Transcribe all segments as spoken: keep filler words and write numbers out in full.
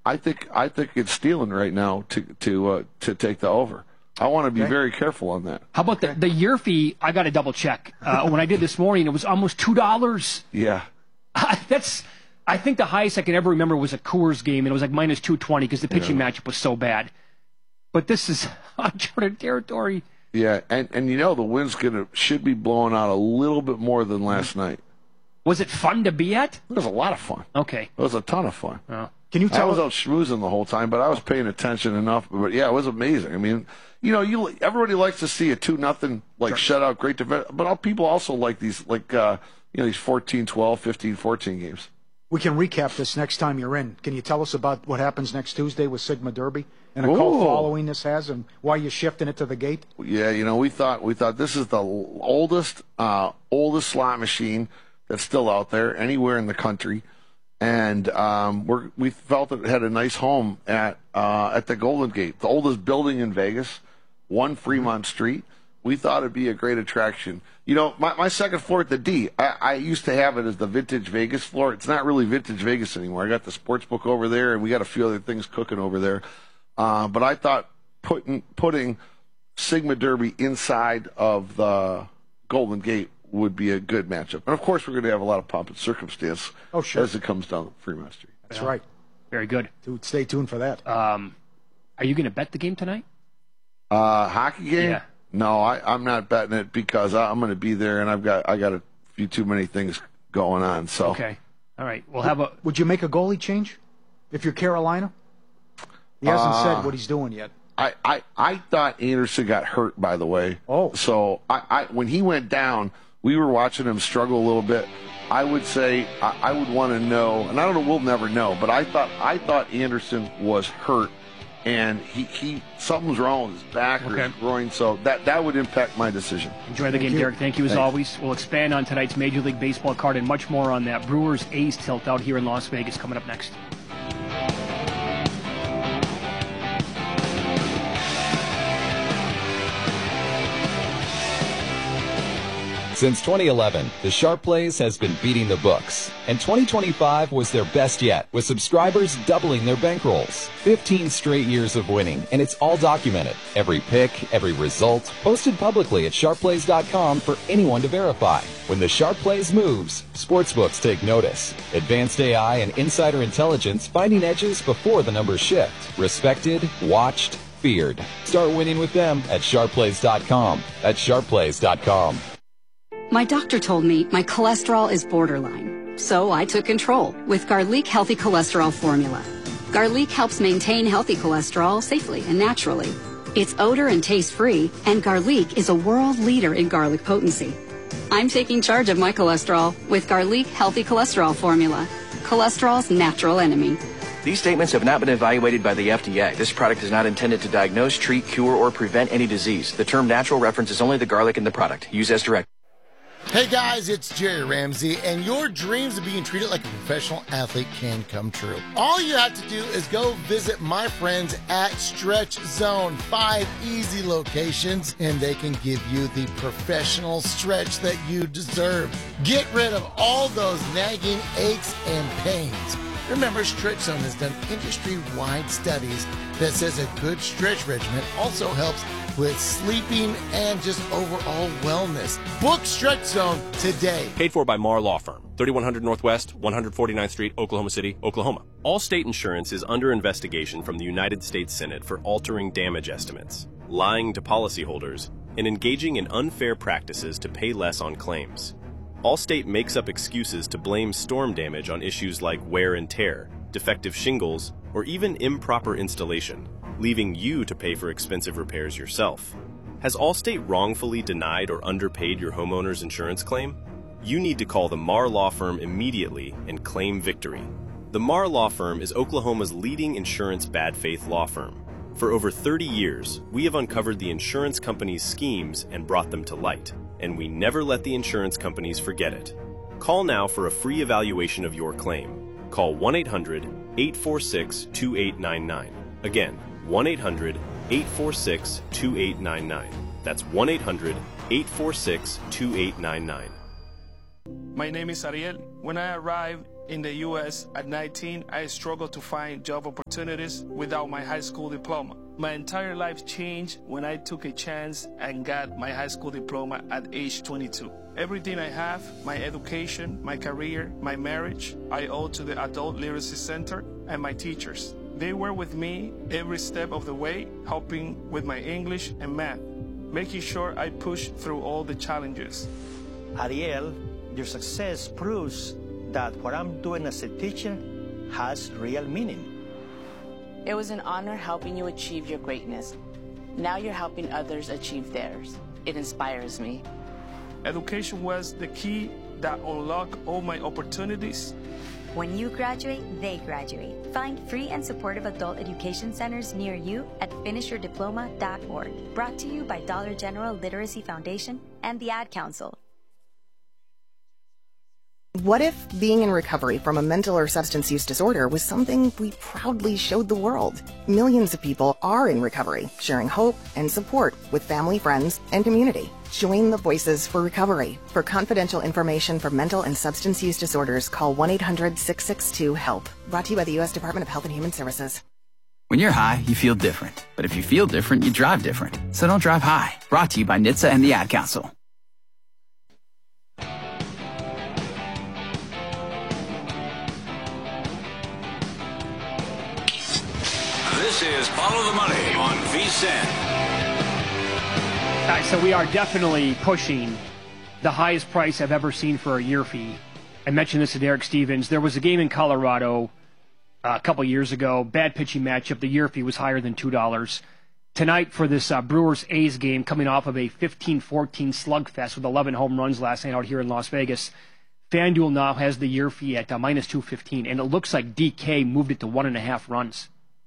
I think I think it's stealing right now to to uh, to take the over. I want to be okay. very careful on that. How about okay. the the year fee? I got to double check. Uh, when I did this morning, it was almost two dollars. Yeah, uh, that's. I think the highest I can ever remember was a Coors game, and it was like minus two twenty because the pitching yeah. matchup was so bad. But this is uncharted territory. Yeah, and and you know the wind's gonna should be blowing out a little bit more than last mm-hmm. night. Was it fun to be at? It was a lot of fun. Okay, it was a ton of fun. Oh. Can you tell I was out schmoozing the whole time, but I was paying attention enough. But yeah, it was amazing. I mean, you know, you everybody likes to see a two nothing like sure. shutout, great defense. But all, people also like these like uh, you know these fourteen twelve, fifteen fourteen games. We can recap this next time you're in. Can you tell us about what happens next Tuesday with Sigma Derby and a Ooh. cult following this has, and why you're shifting it to the gate? Yeah, you know, we thought we thought this is the oldest uh, oldest slot machine that's still out there anywhere in the country. And um, we're, we felt it had a nice home at uh, at the Golden Gate, the oldest building in Vegas, one Fremont Street. We thought it'd be a great attraction. You know, my, my second floor at the D, I, I used to have it as the Vintage Vegas floor. It's not really Vintage Vegas anymore. I got the sports book over there, and we got a few other things cooking over there. Uh, but I thought putting putting Sigma Derby inside of the Golden Gate would be a good matchup. And, of course, we're going to have a lot of pomp and circumstance oh, sure. as it comes down Fremont Street. That's yeah. right. Very good. Dude, stay tuned for that. Um, are you going to bet the game tonight? Uh, hockey game? Yeah. No, I, I'm not betting it because I, I'm going to be there, and I've got I got a few too many things going on. So okay. All right. We'll have a. Would you make a goalie change if you're Carolina? He hasn't uh, said what he's doing yet. I, I, I thought Anderson got hurt, by the way. Oh. So I, I when he went down, we were watching him struggle a little bit. I would say I, I would want to know, and I don't know, we'll never know, but I thought I thought Anderson was hurt, and he, he something's wrong with his back or okay. his groin, so that, that would impact my decision. Enjoy the Thank game, you. Derek. Thank you as Thanks. always. We'll expand on tonight's Major League Baseball card and much more on that Brewers A's tilt out here in Las Vegas coming up next. Since twenty eleven, the Sharp Plays has been beating the books, and twenty twenty-five was their best yet, with subscribers doubling their bankrolls. fifteen straight years of winning, and it's all documented. Every pick, every result, posted publicly at sharp plays dot com for anyone to verify. When the Sharp Plays moves, sportsbooks take notice. Advanced A I and insider intelligence finding edges before the numbers shift. Respected, watched, feared. Start winning with them at sharp plays dot com. That's sharp plays dot com. My doctor told me my cholesterol is borderline, so I took control with Garlic Healthy Cholesterol Formula. Garlic helps maintain healthy cholesterol safely and naturally. It's odor and taste-free, and Garlic is a world leader in garlic potency. I'm taking charge of my cholesterol with Garlic Healthy Cholesterol Formula, cholesterol's natural enemy. These statements have not been evaluated by the F D A. This product is not intended to diagnose, treat, cure, or prevent any disease. The term natural references only the garlic in the product. Use as directed. Hey guys, it's Jerry Ramsey, and your dreams of being treated like a professional athlete can come true. All you have to do is go visit my friends at Stretch Zone. Five easy locations, and they can give you the professional stretch that you deserve. Get rid of all those nagging aches and pains. Remember, Stretch Zone has done industry-wide studies that says a good stretch regimen also helps with sleeping and just overall wellness. Book Stretch Zone today. Paid for by Marr Law Firm, thirty-one hundred Northwest, one forty-ninth Street, Oklahoma City, Oklahoma. Allstate Insurance is under investigation from the United States Senate for altering damage estimates, lying to policyholders, and engaging in unfair practices to pay less on claims. Allstate makes up excuses to blame storm damage on issues like wear and tear, defective shingles, or even improper installation, leaving you to pay for expensive repairs yourself. Has Allstate wrongfully denied or underpaid your homeowner's insurance claim? You need to call the Marr Law Firm immediately and claim victory. The Marr Law Firm is Oklahoma's leading insurance bad faith law firm. For over thirty years, we have uncovered the insurance companies' schemes and brought them to light, and we never let the insurance companies forget it. Call now for a free evaluation of your claim. Call one eight hundred, eight four six, two eight nine nine. Again, one eight hundred, eight four six, two eight nine nine. That's one eight hundred, eight four six, two eight nine nine. My name is Ariel. When I arrived In the U S, at nineteen, I struggled to find job opportunities without my high school diploma. My entire life changed when I took a chance and got my high school diploma at age twenty-two. Everything I have, my education, my career, my marriage, I owe to the Adult Literacy Center and my teachers. They were with me every step of the way, helping with my English and math, making sure I pushed through all the challenges. Ariel, your success proves that what I'm doing as a teacher has real meaning. It was an honor helping you achieve your greatness. Now you're helping others achieve theirs. It inspires me. Education was the key that unlocked all my opportunities. When you graduate, they graduate. Find free and supportive adult education centers near you at finish your diploma dot org. Brought to you by Dollar General Literacy Foundation and the Ad Council. What if being in recovery from a mental or substance use disorder was something we proudly showed the world? Millions of people are in recovery, sharing hope and support with family, friends, and community. Join the Voices for Recovery. For confidential information for mental and substance use disorders, call one eight hundred six six two HELP. Brought to you by the U S Department of Health and Human Services. When you're high, you feel different. But if you feel different, you drive different. So don't drive high. Brought to you by N H T S A and the Ad Council. This is Follow the Money on V S I N. All right, so we are definitely pushing the highest price I've ever seen for a year fee. I mentioned this to Derek Stevens. There was a game in Colorado uh, a couple years ago, bad pitching matchup. The year fee was higher than two dollars. Tonight for this uh, Brewers-A's game, coming off of a fifteen fourteen slugfest with eleven home runs last night out here in Las Vegas, FanDuel now has the year fee at uh, minus two fifteen, and it looks like D K moved it to one and a half runs.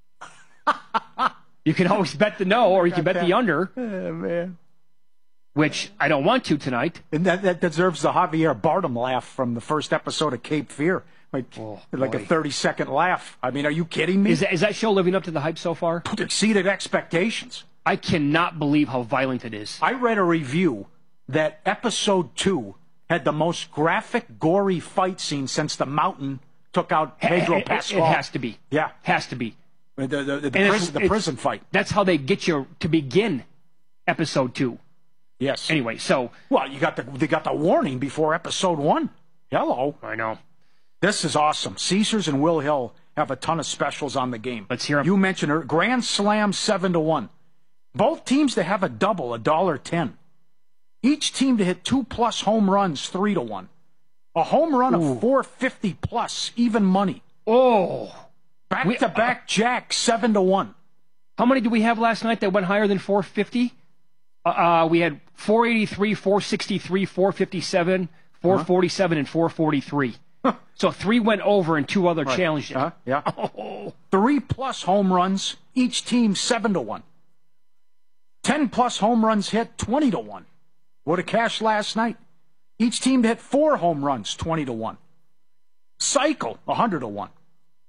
You can always bet the no, or you can bet the under. Oh, man. Which I don't want to tonight. And that, that deserves the Javier Bardem laugh from the first episode of Cape Fear. Like, oh, like a thirty-second laugh. I mean, are you kidding me? Is that, is that show living up to the hype so far? It exceeded expectations. I cannot believe how violent it is. I read a review that episode two had the most graphic, gory fight scene since the Mountain took out Pedro it, Pascal. It has to be. Yeah. Has to be. The, the, the, the, prison, the prison fight. That's how they get you to begin episode two. Yes. Anyway, so. Well, you got the they got the warning before episode one. Hello. I know. This is awesome. Caesars and Will Hill have a ton of specials on the game. Let's hear them. You mentioned her. Grand Slam seven to one. Both teams to have a double, a dollar ten. Each team to hit two plus home runs, three to one. A home run Ooh. of four fifty plus, even money. Oh. Back to back uh, Jack, seven to one. How many did we have last night that went higher than four fifty? Uh, uh, we had four eighty-three, four sixty-three, four fifty-seven, four forty-seven, huh? And four forty-three. Huh. So three went over and two other right. challenged it. Uh, yeah. Oh. Three plus home runs, each team seven to one. Ten plus home runs hit, twenty to one. Would have cashed last night. Each team to hit four home runs, twenty to one. Cycle, a hundred to one.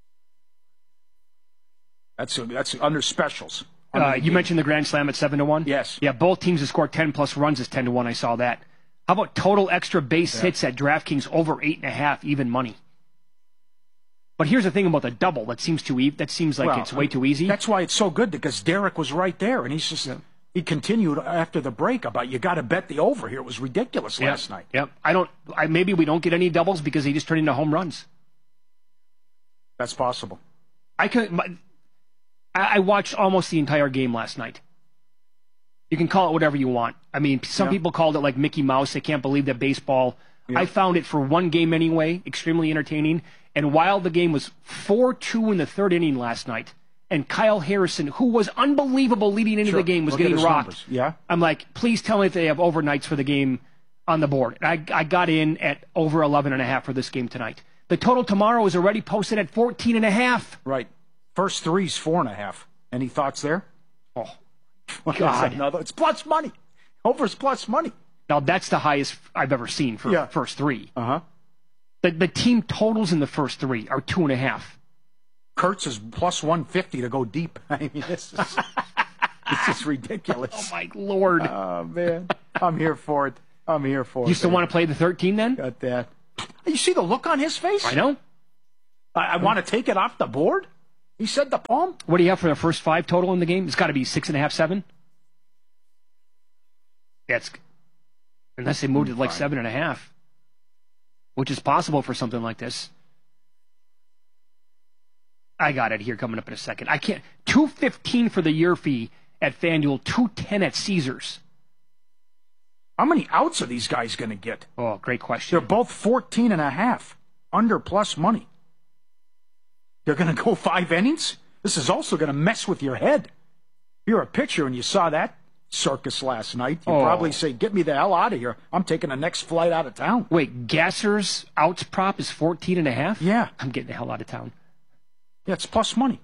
That's that's under specials. Uh, you mentioned the Grand Slam at seven to one. Yes. Yeah, both teams to score ten plus runs is ten to one. I saw that. How about total extra base yeah. hits at DraftKings over eight and a half, even money? But here's the thing about the double. That seems too e- That seems like well, it's way too easy. That's why it's so good because Derek was right there, and he's just yeah. he continued after the break about you got to bet the over here. It was ridiculous yeah. last night. Yep. I don't. I maybe we don't get any doubles because they just turn into home runs. That's possible. I could. My, I watched almost the entire game last night. You can call it whatever you want. I mean, some yeah. people called it like Mickey Mouse. They can't believe that baseball. Yeah. I found it for one game anyway, extremely entertaining. And while the game was four two in the third inning last night, and Kyle Harrison, who was unbelievable leading into sure. the game, was Look getting rocked. Numbers. Yeah. I'm like, please tell me if they have overnights for the game on the board. And I, I got in at over eleven and a half for this game tonight. The total tomorrow is already posted at fourteen and a half. Right. First three's four and a half. Any thoughts there? Oh, God. Another, it's plus money. Over's plus money. Now, that's the highest I've ever seen for yeah. first three. Uh-huh. The, the team totals in the first three are two and a half. Kurtz is plus one fifty to go deep. I mean, it's just, it's just ridiculous. Oh, my Lord. Oh, man. I'm here for it. I'm here for you it. You still man. want to play the thirteen then? Got that. You see the look on his face? I know. I, I want to take it off the board? He said the palm. What do you have for the first five total in the game? It's got to be six and a half, seven. That's unless they moved it like seven and a half, which is possible for something like this. I got it here coming up in a second. I can't. two fifteen for the year fee at FanDuel, two ten at Caesars. How many outs are these guys going to get? Oh, great question. They're both fourteen and a half, under plus money. They're going to go five innings? This is also going to mess with your head. You're a pitcher and you saw that circus last night. You Oh. probably say, get me the hell out of here. I'm taking the next flight out of town. Wait, Gasser's outs prop is fourteen and a half? Yeah. I'm getting the hell out of town. Yeah, it's plus money.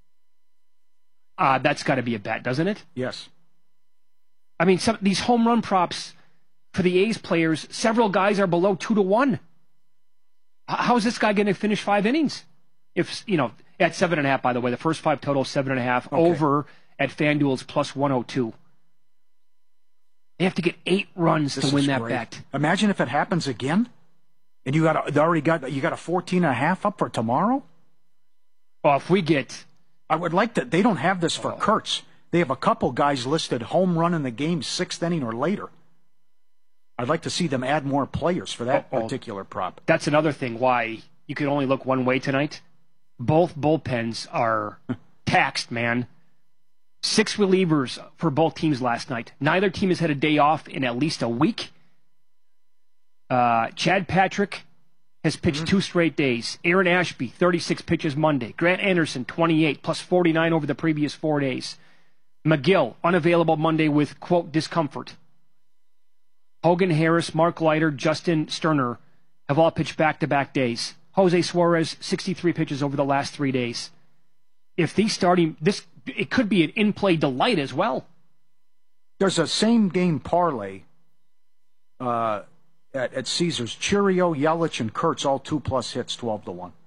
Uh, that's got to be a bet, doesn't it? Yes. I mean, some these home run props for the A's players, several guys are below two to one. H- How is this guy going to finish five innings? If, you know, at seven and a half, by the way, the first five total, seven and a half, Okay. over at FanDuel's plus one oh two. They have to get eight runs This to win is that great. bet. Imagine if it happens again, and you got a, they already got you got a fourteen and a half up for tomorrow. Well, if we get, I would like that. They don't have this for Kurtz. They have a couple guys listed home run in the game, sixth inning or later. I'd like to see them add more players for that Oh, oh. particular prop. that's another thing why you could only look one way tonight. Both bullpens are taxed, man. Six relievers for both teams last night. Neither team has had a day off in at least a week. Uh, Chad Patrick has pitched Mm-hmm. two straight days. Aaron Ashby, thirty-six pitches Monday. Grant Anderson, twenty-eight, plus forty-nine over the previous four days. McGill, unavailable Monday with, quote, discomfort. Hogan Harris, Mark Leiter, Justin Sterner have all pitched back-to-back days. Jose Suarez, sixty-three pitches over the last three days. If these starting, this it could be an in-play delight as well. There's a same game parlay uh, at, at Caesars. Churio, Yelich, and Kurtz, all two plus hits, twelve to one.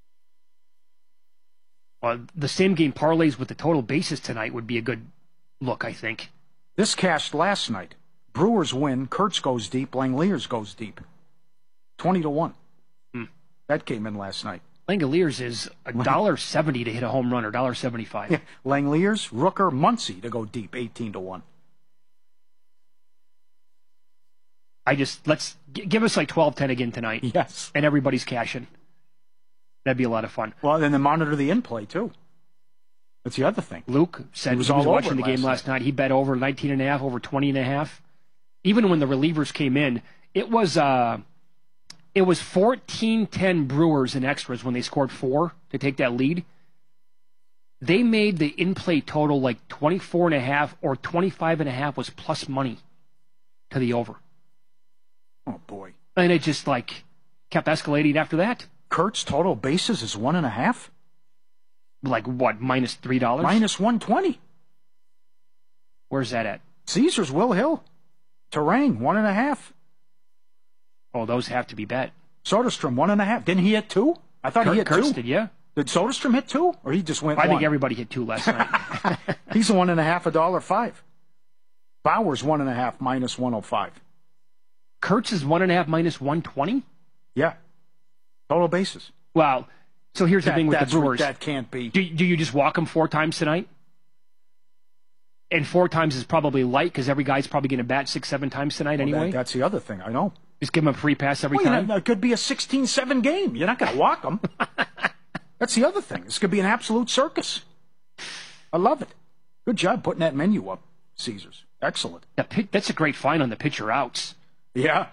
Well, the same game parlays with the total bases tonight would be a good look, I think. This cashed last night. Brewers win. Kurtz goes deep. Langeliers goes deep. twenty to one. Hmm. That came in last night. Langeliers is a dollar seventy to hit a home run, or dollar seventy-five. Yeah. Langeliers, Rooker, Muncy to go deep, eighteen to one. I just let's g- give us like twelve ten again tonight. Yes. And everybody's cashing. That'd be a lot of fun. Well, then they monitor the in-play, too. That's the other thing. Luke said He he was was, all over watching it the game last last night. He bet over nineteen and a half, over twenty and a half. Even when the relievers came in, it was uh, it was fourteen ten Brewers in extras when they scored four to take that lead. They made the in-play total like twenty-four and a half or twenty-five and a half was plus money to the over. Oh, boy. And it just like kept escalating after that. Kurtz total bases is one and a half? Like what, minus three dollars? Minus one twenty. Where's that at? Caesars, Will Hill. Terrain, one and a half. Oh, those have to be bet. Soderstrom, one and a half. Didn't he hit two? I thought Kurt, he hit Kurtz two. did, yeah. Did Soderstrom hit two? Or he just went I one? think everybody hit two last night. He's a one and a half, a dollar five. Bauer's one and a half, minus one oh five. Kurtz is one and a half, minus one twenty? Yeah. Total bases. Wow. So here's That- the thing with the that's- Brewers. That can't be. Do, do you just walk them four times tonight? And four times is probably light because every guy's probably going to bat six, seven times tonight Well, anyway. that- that's the other thing. I know. Just give them a free pass every Well, you time. know, it could be a sixteen seven game. You're not going to walk them. That's the other thing. This could be an absolute circus. I love it. Good job putting that menu up, Caesars. Excellent. The pi- that's a great find on the pitcher outs. Yeah.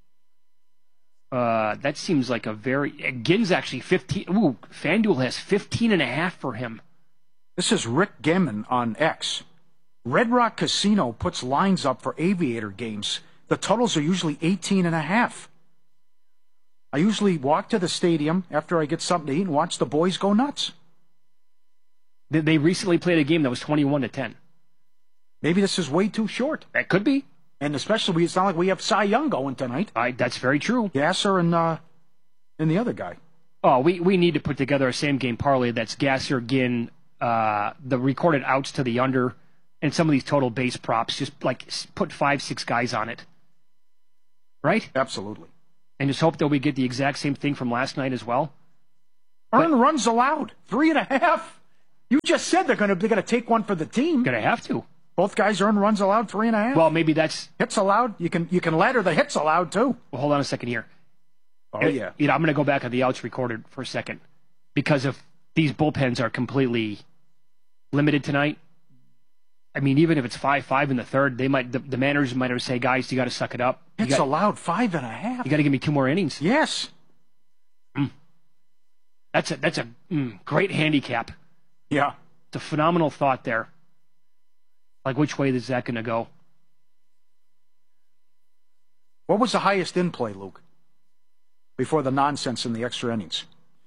Uh, that seems like a very... uh, Ginn's actually fifteen... Ooh, FanDuel has fifteen and a half for him. This is Rick Gemmon on X. Red Rock Casino puts lines up for aviator games. The totals are usually eighteen and a half. I usually walk to the stadium after I get something to eat and watch the boys go nuts. They, they recently played a game that was twenty-one to ten. Maybe this is way too short. That could be. And especially, it's not like we have Cy Young going tonight. I, that's very true. Gasser and, uh, and the other guy. Oh, we, we need to put together a same-game parlay that's Gasser, Ginn, uh, the recorded outs to the under, and some of these total base props. Just, like, s- put five, six guys on it. Right? Absolutely. And just hope that we get the exact same thing from last night as well. Earned runs allowed. Three and a half. You just said they're going to they're going to take one for the team. Going to have to. Both guys earn runs allowed, three and a half. Well, maybe that's hits allowed. You can you can ladder the hits allowed too. Well, hold on a second here. Oh yeah. You know, I'm going to go back on the outs recorded for a second because if these bullpens are completely limited tonight, I mean, even if it's five five in the third, they might the, the managers might have say, guys, you got to suck it up. You Hits got, allowed five and a half. You got to give me two more innings. Yes. Mm. That's a that's a mm, great handicap. Yeah. It's a phenomenal thought there. Like, which way is that going to go? What was the highest in play, Luke, before the nonsense in the extra innings?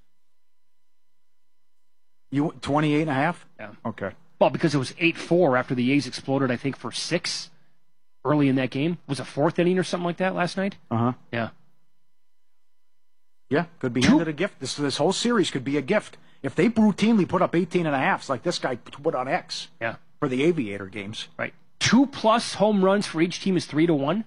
You twenty-eight and a half? Yeah. Okay. Well, because it was eight four after the A's exploded, I think, for six early in that game. Was a fourth inning or something like that last night? Uh-huh. Yeah. Yeah, could be handed a gift. This this whole series could be a gift. If they routinely put up eighteen and a half, like this guy put on X. Yeah. For the Aviator games. Right. Two plus home runs for each team is three to one.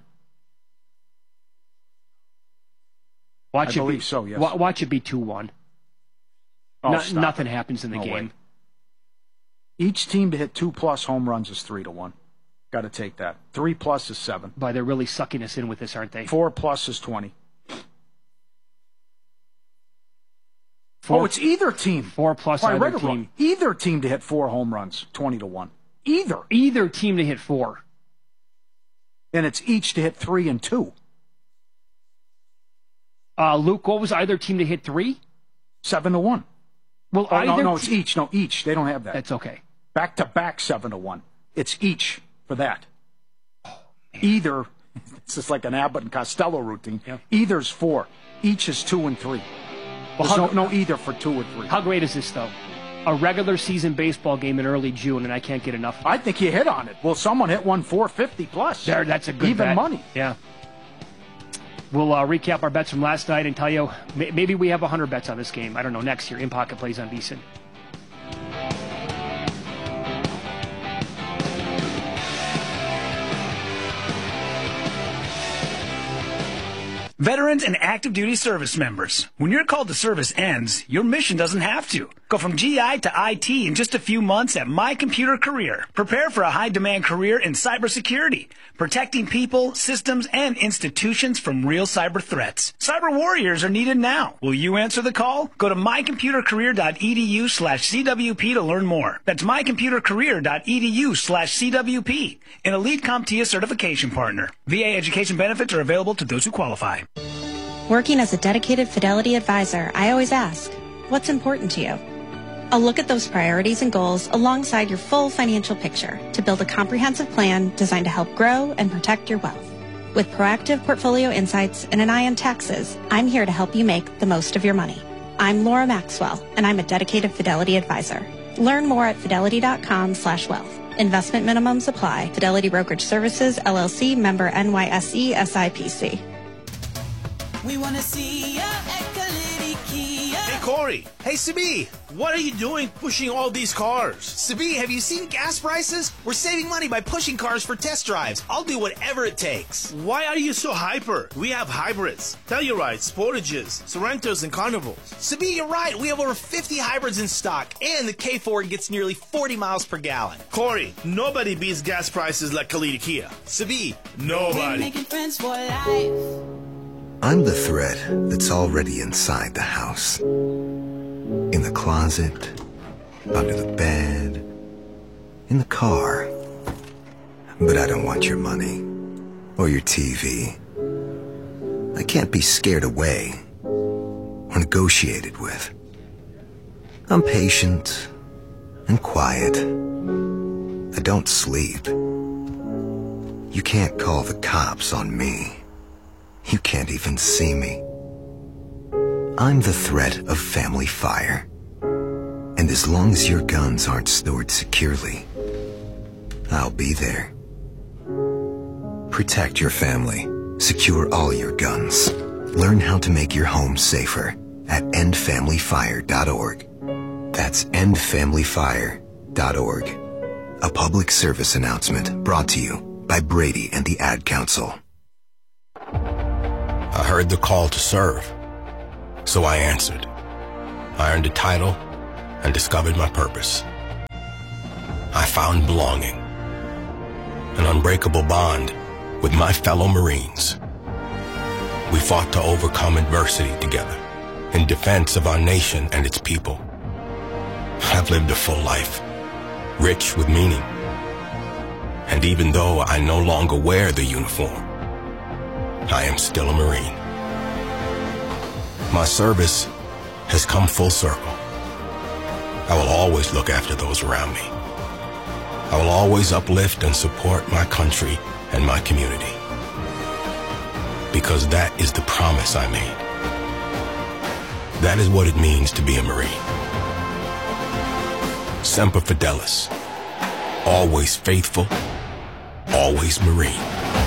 Watch I it believe be, so, yes. wa- Watch it be two one. Oh, no, stop nothing it. happens in the No game. way. Each team to hit two plus home runs is three to one. Got to take that. Three plus is seven. Boy, they're really sucking us in with this, aren't they? Four plus is twenty. Four, oh, it's either team. Four plus oh, I either read it team. wrong. Either team to hit four home runs, twenty to one. Either. Either team to hit four. And it's each to hit three and two. Uh, Luke, what was either team to hit three? Seven to one. Well, oh, either no, no, te- it's each. No, each. They don't have that. That's okay. Back to back, seven to one. It's each for that. Oh, either. It's just like an Abbott and Costello routine. Yeah. Either's four. Each is two and three. Well, There's how, no, no either for two or three. How great is this, though? A regular season baseball game in early June, and I can't get enough. I think you hit on it. Well, someone hit one four fifty plus. There, that's a good even bet. money. Yeah. We'll uh, recap our bets from last night and tell you may- maybe we have one hundred bets on this game. I don't know. Next year, In Pocket plays on VSiN. Veterans and active duty service members, when your call to service ends, your mission doesn't have to. Go from G I to I T in just a few months at My Computer Career. Prepare for a high-demand career in cybersecurity, protecting people, systems, and institutions from real cyber threats. Cyber warriors are needed now. Will you answer the call? Go to mycomputercareer.edu slash CWP to learn more. That's mycomputercareer.edu slash CWP, an Elite CompTIA certification partner. V A education benefits are available to those who qualify. Working as a dedicated Fidelity advisor, I always ask, what's important to you? I'll look at those priorities and goals alongside your full financial picture to build a comprehensive plan designed to help grow and protect your wealth. With proactive portfolio insights and an eye on taxes, I'm here to help you make the most of your money. I'm Laura Maxwell, and I'm a dedicated Fidelity advisor. Learn more at fidelity.com slash wealth. Investment minimums apply. Fidelity Brokerage Services, L L C, member N Y S E, S I P C. We want to see ya at Kalidi Kia. Hey, Corey. Hey, Sabi. What are you doing pushing all these cars? Sabi, have you seen gas prices? We're saving money by pushing cars for test drives. I'll do whatever it takes. Why are you so hyper? We have hybrids, Tellurides, Sportages, Sorrentos, and Carnivals. Sabi, you're right. We have over fifty hybrids in stock, and the K Ford gets nearly forty miles per gallon. Corey, nobody beats gas prices like Kalidi Kia. Sabi, nobody. We're making friends for life. I'm the thread that's already inside the house. In the closet, under the bed, in the car. But I don't want your money or your T V. I can't be scared away or negotiated with. I'm patient and quiet. I don't sleep. You can't call the cops on me. You can't even see me. I'm the threat of family fire. And as long as your guns aren't stored securely, I'll be there. Protect your family. Secure all your guns. Learn how to make your home safer at end family fire dot org. That's end family fire dot org. A public service announcement brought to you by Brady and the Ad Council. I heard the call to serve, so I answered. I earned a title and discovered my purpose. I found belonging, an unbreakable bond with my fellow Marines. We fought to overcome adversity together in defense of our nation and its people. I've lived a full life, rich with meaning. And even though I no longer wear the uniform, I am still a Marine. My service has come full circle. I will always look after those around me. I will always uplift and support my country and my community. Because that is the promise I made. That is what it means to be a Marine. Semper Fidelis. Always faithful, always Marine.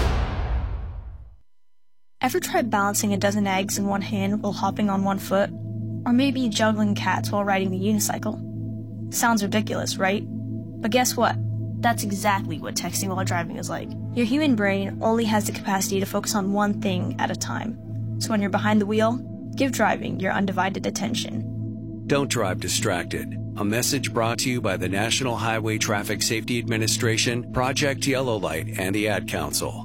Ever tried balancing a dozen eggs in one hand while hopping on one foot? Or maybe juggling cats while riding the unicycle? Sounds ridiculous, right? But guess what? That's exactly what texting while driving is like. Your human brain only has the capacity to focus on one thing at a time. So when you're behind the wheel, give driving your undivided attention. Don't drive distracted. A message brought to you by the National Highway Traffic Safety Administration, Project Yellow Light, and the Ad Council.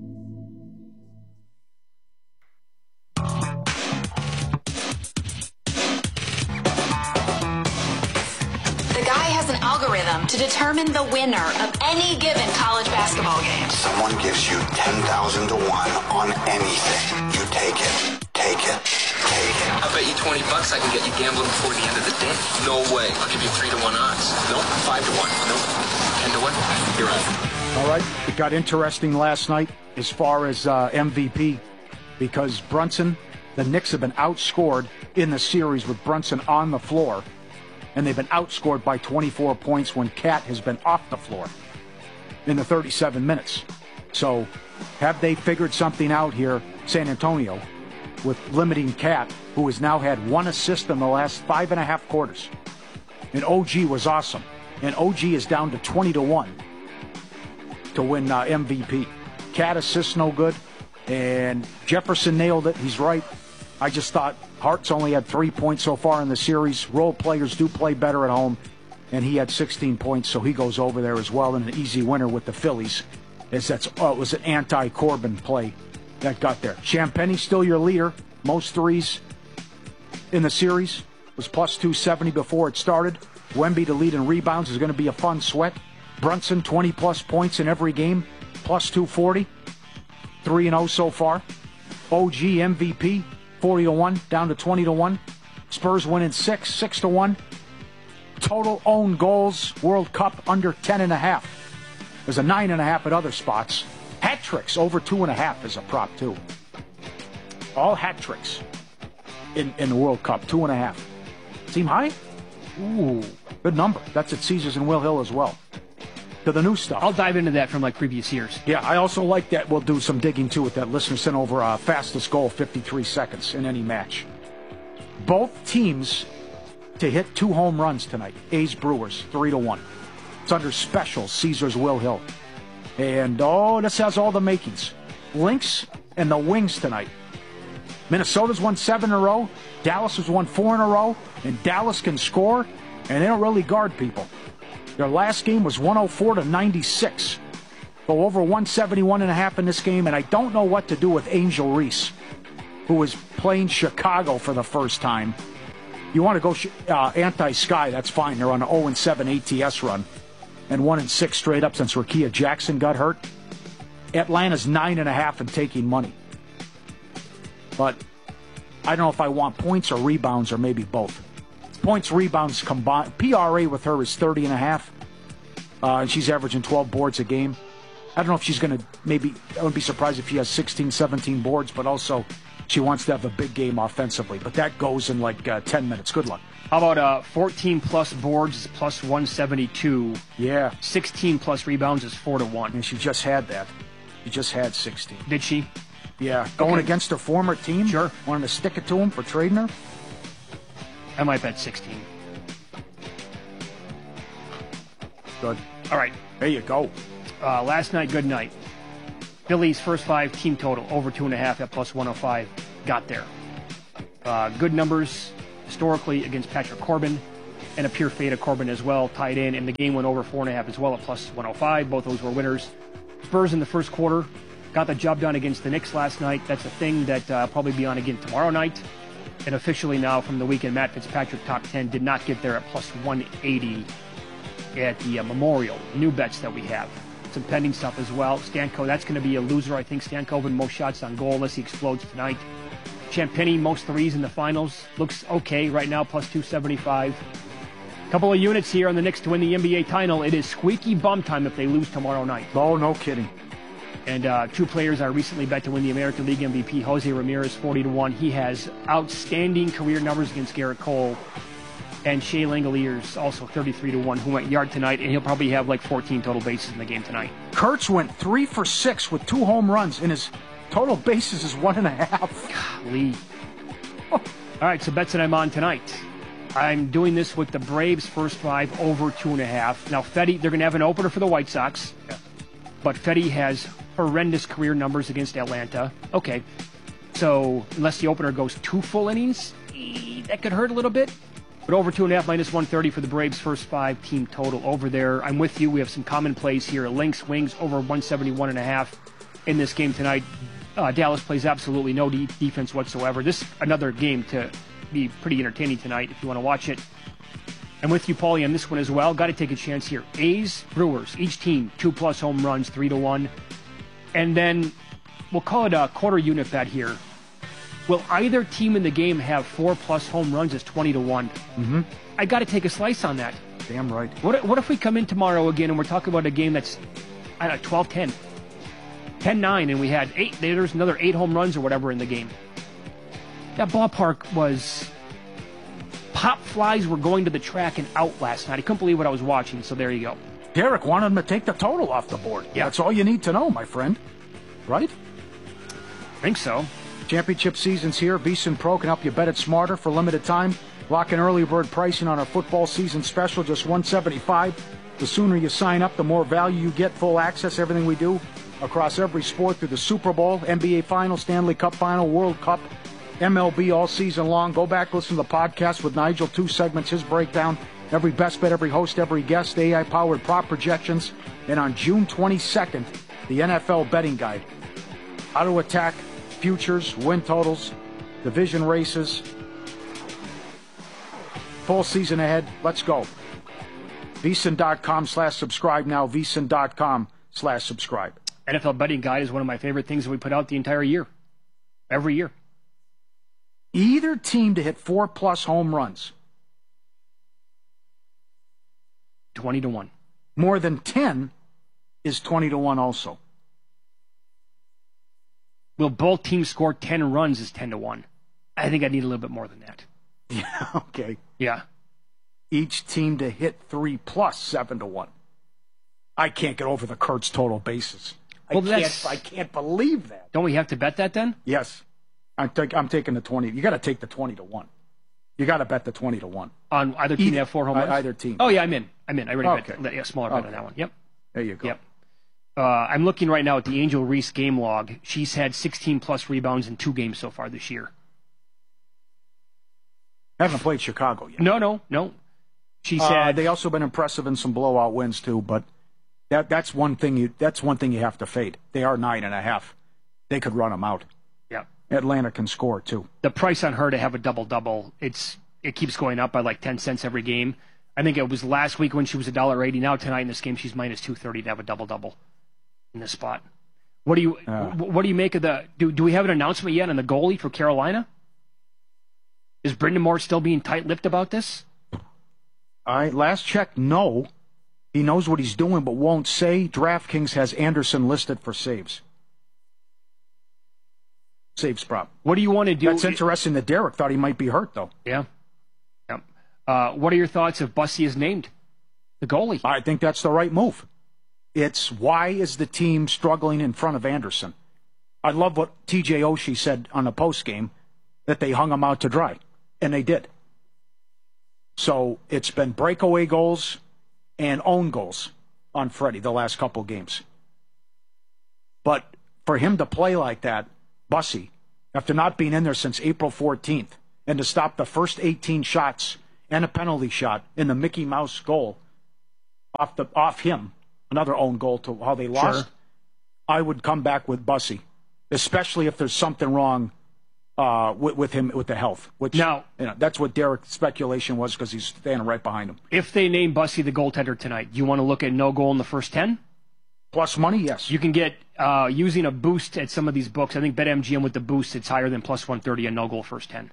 Algorithm to determine the winner of any given college basketball game. Someone gives you ten thousand to one on anything. You take it, take it, take it. I bet you twenty bucks I can get you gambling before the end of the day. No way. I'll give you three to one odds. No, five to one. No, ten to one. You're on. All right. It got interesting last night as far as uh, M V P because Brunson, the Knicks have been outscored in the series with Brunson on the floor. And they've been outscored by twenty-four points when Cat has been off the floor in the thirty-seven minutes. So have they figured something out here, San Antonio, with limiting Cat, who has now had one assist in the last five and a half quarters? And O G was awesome. And O G is down to twenty to one to win uh, M V P. Cat assists no good. And Jefferson nailed it. He's right. I just thought Hart's only had three points so far in the series. Role players do play better at home, and he had sixteen points, so he goes over there as well, and an easy winner with the Phillies. As that's oh, it was an anti-Corbin play that got there. Champagny still your leader. Most threes in the series was plus two seventy before it started. Wemby to lead in rebounds is going to be a fun sweat. Brunson, twenty-plus points in every game, plus two forty. three and oh so far. O G M V P. forty to one, down to twenty to one. Spurs winning six, six to one. Total own goals, World Cup under ten and a half. There's a nine and a half at other spots. Hat tricks over two and a half is a prop too. All hat tricks in, in the World Cup, two and a half. Seem high? Ooh, good number. That's at Caesars and Will Hill as well. To the new stuff. I'll dive into that from like previous years. Yeah, I also like that. We'll do some digging too with that. Listener sent over uh, fastest goal, fifty-three seconds in any match. Both teams to hit two home runs tonight. A's Brewers, three to one. It's under special, Caesars Will Hill. And oh, this has all the makings. Lynx and the Wings tonight. Minnesota's won seven in a row. Dallas has won four in a row. And Dallas can score, and they don't really guard people. Their last game was one oh four to ninety-six. Go over one seventy-one and a half in this game, and I don't know what to do with Angel Reese, who is playing Chicago for the first time. You want to go uh, anti-Sky, that's fine. They're on an oh and seven A T S run and one and six straight up since Rickea Jackson got hurt. Atlanta's nine and a half and taking money. But I don't know if I want points or rebounds or maybe both. Points, rebounds combined. P R A with her is thirty and a half. Uh, and she's averaging twelve boards a game. I don't know if she's going to maybe, I wouldn't be surprised if she has sixteen, seventeen boards, but also she wants to have a big game offensively. But that goes in like uh, ten minutes. Good luck. How about uh, fourteen plus boards is plus one seventy-two. Yeah. sixteen plus rebounds is four to one. And she just had that. She just had sixteen. Did she? Yeah. Going okay. against her former team. Sure. Wanted to stick it to him for trading her. I might bet sixteen. Good. All right. There you go. Uh, last night, good night. Phillies first five team total over two and a half at plus one oh five. Got there. Uh, good numbers historically against Patrick Corbin, and a pure fade of Corbin as well, tied in, and the game went over four and a half as well at plus one oh five. Both those were winners. Spurs in the first quarter got the job done against the Knicks last night. That's a thing that uh, will probably be on again tomorrow night. And officially now from the weekend, Matt Fitzpatrick top ten did not get there at plus one eighty at the uh, Memorial. New bets that we have. Some pending stuff as well. Stanko, that's going to be a loser, I think. Stankoven, most shots on goal unless he explodes tonight. Champagny, most threes in the finals. Looks okay right now, plus two seventy-five. Couple of units here on the Knicks to win the N B A title. It is squeaky bum time if they lose tomorrow night. Oh, no kidding. And uh, two players I recently bet to win the American League M V P. Jose Ramirez, forty to one. He has outstanding career numbers against Garrett Cole. And Shea Langoliers, also thirty-three to one, who went yard tonight, and he'll probably have like fourteen total bases in the game tonight. Kurtz went three for six with two home runs, and his total bases is one and a half. Golly. All right, so bets that I'm on tonight. I'm doing this with the Braves first five over two and a half. Now, Fetty, they're going to have an opener for the White Sox, yeah. But Fetty has horrendous career numbers against Atlanta. Okay, so unless the opener goes two full innings, that could hurt a little bit. But over two and a half, minus one thirty for the Braves first five team total over there. I'm with you. We have some common plays here. Lynx, Wings over one seventy-one and a half in this game tonight. Uh, Dallas plays absolutely no de- defense whatsoever. This another game to be pretty entertaining tonight if you want to watch it. I'm with you, Paulie, on this one as well. Got to take a chance here. A's, Brewers, each team two plus home runs, three to one, and then we'll call it a quarter unit bet here. Will either team in the game have four plus home runs as twenty to one? Mm-hmm. I got to take a slice on that. Damn right. What, what if we come in tomorrow again and we're talking about a game that's I don't know, twelve ten, ten nine, and we had eight, there's another eight home runs or whatever in the game. That ballpark was, pop flies were going to the track and out last night. I couldn't believe what I was watching, so there you go. Derek wanted him to take the total off the board. Yeah. That's all you need to know, my friend. Right? I think so. Championship season's here. VSiN Pro can help you bet it smarter for limited time. Lock in early bird pricing on our football season special, just one seventy-five. The sooner you sign up, the more value you get. Full access, everything we do across every sport through the Super Bowl, N B A Final, Stanley Cup Final, World Cup, M L B all season long. Go back, listen to the podcast with Nigel, two segments, his breakdown. Every best bet, every host, every guest, A I-powered prop projections. And on June twenty-second, the N F L betting guide. How to attack futures, win totals, division races. Full season ahead. Let's go. VSiN.com slash subscribe now. VSiN.com slash subscribe. N F L betting guide is one of my favorite things that we put out the entire year. Every year. Either team to hit four plus home runs. twenty to one. More than ten is twenty to one also. Will both teams score ten runs is ten to one. I think I need a little bit more than that. Yeah, okay. Yeah. Each team to hit three plus seven to one. I can't get over the Kurtz total bases. Well, I that's, can't. I can't believe that. Don't we have to bet that then? Yes, I'm, take, I'm taking the twenty. You got to take the twenty to one. You got to bet the twenty to one on either team. Either, to have four home runs. Either team. Oh yeah, I'm in. I'm in. I already okay. bet. Yeah, smaller bet okay. on that one. Yep. There you go. Yep. Uh, I'm looking right now at the Angel Reese game log. She's had sixteen plus rebounds in two games so far this year. Haven't played Chicago yet. No, no, no. She uh, said they also been impressive in some blowout wins too, but that that's one thing you that's one thing you have to fade. They are nine and a half. They could run them out. Yeah. Atlanta can score too. The price on her to have a double double, it's it keeps going up by like ten cents every game. I think it was last week when she was a dollar eighty. Now tonight in this game she's minus two thirty to have a double double in this spot. What do you uh, what do you make of the do do we have an announcement yet on the goalie for Carolina? Is Brendan Moore still being tight-lipped about this? All right, last check, no. He knows what he's doing, but won't say. DraftKings has Anderson listed for saves. Saves prop. What do you want to do? That's interesting that Derek thought he might be hurt, though. Yeah. Yeah. Uh, what are your thoughts if Bussy is named the goalie? I think that's the right move. It's why is the team struggling in front of Anderson? I love what T J Oshie said on the postgame, that they hung him out to dry. And they did. So it's been breakaway goals and own goals on Freddie the last couple games. But for him to play like that, Bussy, after not being in there since April fourteenth, and to stop the first eighteen shots and a penalty shot in the Mickey Mouse goal off the off him, another own goal to how they lost, Sure. I would come back with Bussey, especially if there's something wrong uh, with, with him with the health. Which Now- you know, that's what Derek's speculation was because he's standing right behind him. If they name Bussey the goaltender tonight, you want to look at no goal in the first ten? Plus money, yes. You can get, uh, using a boost at some of these books, I think BetMGM with the boost, it's higher than plus one thirty and no goal first ten.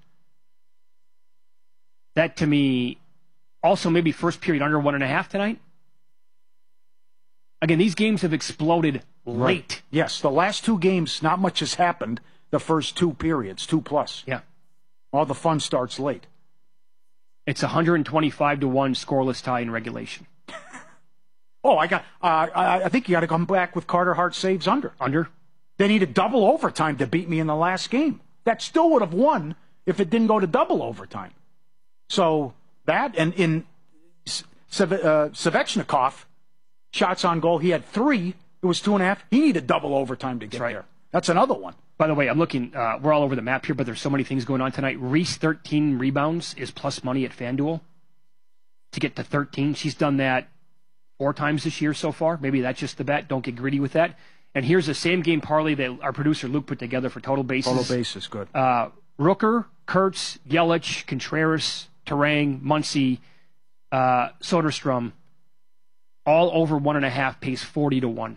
That to me, also maybe first period under one and a half tonight. Again, these games have exploded late. Right. Yes, the last two games, not much has happened. The first two periods, two plus. Yeah. All the fun starts late. It's one hundred twenty-five to one scoreless tie in regulation. Oh, I got. Uh, I, I think you got to come back with Carter Hart saves under. Under. They needed double overtime to beat me in the last game. That still would have won if it didn't go to double overtime. So that and in Sev- uh, Svechnikov shots on goal, he had three. It was two and a half. He needed double overtime to get right. there. That's another one. By the way, I'm looking. Uh, we're all over the map here, but there's so many things going on tonight. Reese thirteen rebounds is plus money at FanDuel to get to thirteen. She's done that four times this year so far. Maybe that's just the bet. Don't get greedy with that. And here's the same game parlay that our producer Luke put together for total bases. Total bases, good. Uh, Rooker, Kurtz, Yelich, Contreras, Terang, Muncy, uh, Soderstrom, all over one and a half, pays forty to one.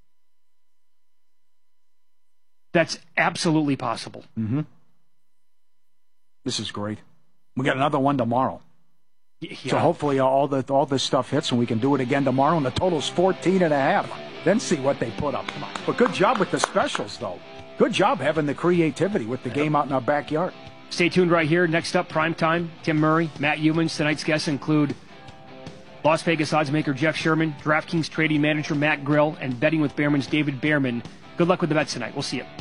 That's absolutely possible. Mm-hmm. This is great. We got another one tomorrow. Yeah. So hopefully all the all this stuff hits and we can do it again tomorrow, and the total's fourteen and a half. Then see what they put up. But good job with the specials, though. Good job having the creativity with the game out in our backyard. Stay tuned right here. Next up, primetime. Tim Murray, Matt Humans. Tonight's guests include Las Vegas odds maker Jeff Sherman, DraftKings trading manager Matt Grill, and Betting with Behrman's David Behrman. Good luck with the bets tonight. We'll see you.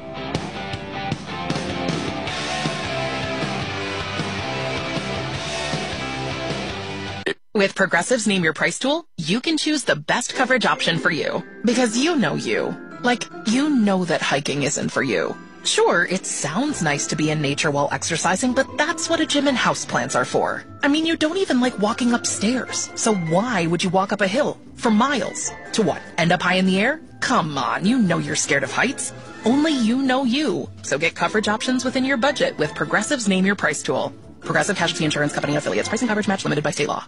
With Progressive's Name Your Price tool, you can choose the best coverage option for you. Because you know you. Like, you know that hiking isn't for you. Sure, it sounds nice to be in nature while exercising, but that's what a gym and houseplants are for. I mean, you don't even like walking upstairs. So why would you walk up a hill for miles? To what, end up high in the air? Come on, you know you're scared of heights. Only you know you. So get coverage options within your budget with Progressive's Name Your Price tool. Progressive Casualty Insurance Company and affiliates. Pricing coverage match limited by state law.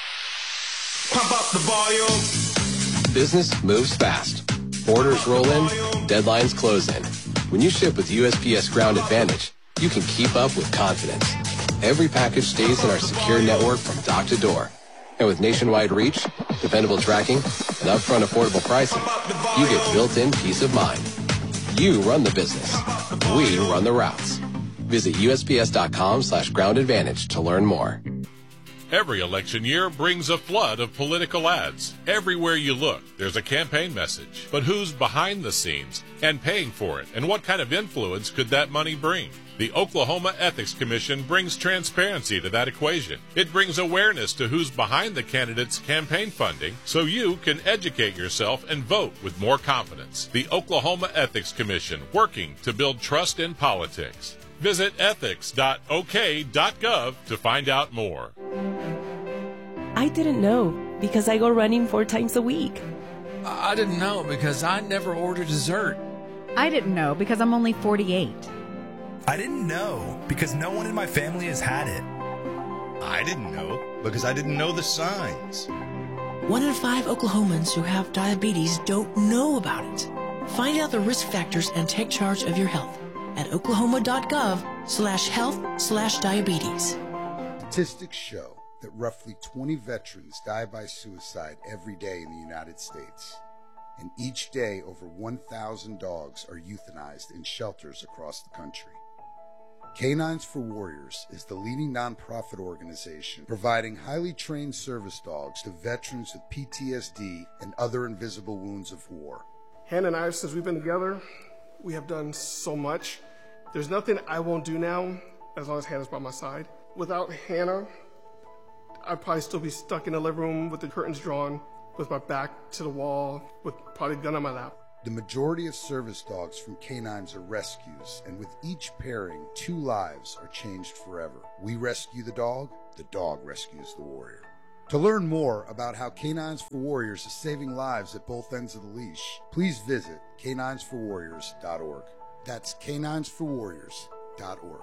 Pump up the volume. Business moves fast. Orders roll in, deadlines close in. When you ship with U S P S Ground Advantage, you can keep up with confidence. Every package stays in our secure network from dock to door. And with nationwide reach, dependable tracking, and upfront affordable pricing, you get built-in peace of mind. You run the business. We run the routes. Visit usps.com slash ground advantage to learn more. Every election year brings a flood of political ads. Everywhere you look, there's a campaign message. But who's behind the scenes and paying for it? And what kind of influence could that money bring? The Oklahoma Ethics Commission brings transparency to that equation. It brings awareness to who's behind the candidate's campaign funding so you can educate yourself and vote with more confidence. The Oklahoma Ethics Commission, working to build trust in politics. Visit ethics dot o k dot gov to find out more. I didn't know because I go running four times a week. I didn't know because I never order dessert. I didn't know because I'm only forty-eight. I didn't know because no one in my family has had it. I didn't know because I didn't know the signs. One in five Oklahomans who have diabetes don't know about it. Find out the risk factors and take charge of your health at oklahoma.gov slash health slash diabetes. Statistics show that roughly twenty veterans die by suicide every day in the United States. And each day, over one thousand dogs are euthanized in shelters across the country. Canines for Warriors is the leading nonprofit organization providing highly trained service dogs to veterans with P T S D and other invisible wounds of war. Hannah and I, since we've been together, we have done so much. There's nothing I won't do now as long as Hannah's by my side. Without Hannah, I'd probably still be stuck in the living room with the curtains drawn, with my back to the wall, with probably a gun on my lap. The majority of service dogs from Canines are rescues, and with each pairing, two lives are changed forever. We rescue the dog, the dog rescues the warrior. To learn more about how Canines for Warriors is saving lives at both ends of the leash, please visit canines for warriors dot org. That's canines for warriors dot org.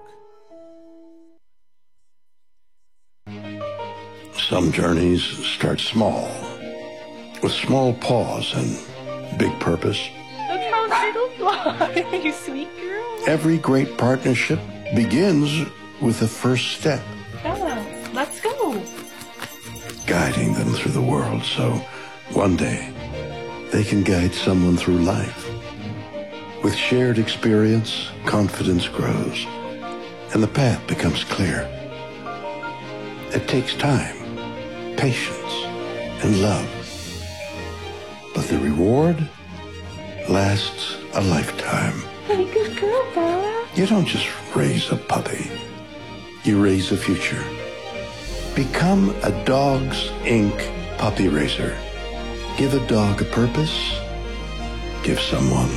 Some journeys start small, with small paws and big purpose. Look how little fly, you sweet girl. Every great partnership begins with the first step. Bella, let's go. Guiding them through the world so one day they can guide someone through life. With shared experience, confidence grows, and the path becomes clear. It takes time, patience, and love. But the reward lasts a lifetime. Hey, good girl, Bella. You don't just raise a puppy. You raise a future. Become a Dogs Incorporated puppy raiser. Give a dog a purpose. Give someone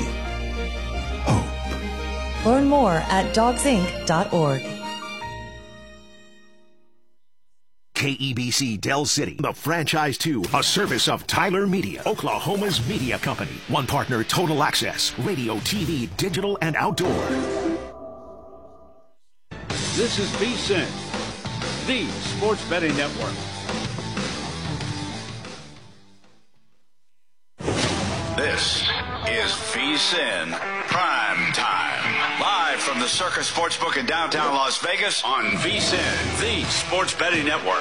hope. Learn more at dogs inc dot org. K E B C Del City, the franchise two, a service of Tyler Media, Oklahoma's media company. One partner, Total Access, radio, T V, digital, and outdoor. This is V S I N, the Sports Betting Network. This is V S I N Prime Time. Live from the Circus Sportsbook in downtown Las Vegas on V S I N, the Sports Betting Network.